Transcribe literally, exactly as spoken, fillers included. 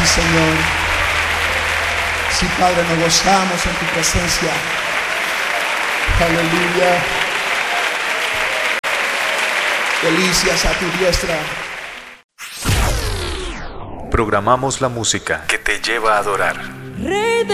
Sí, Señor. Sí, Padre, nos gozamos en tu presencia. Aleluya. Delicias a tu diestra. Programamos la música que te lleva a adorar.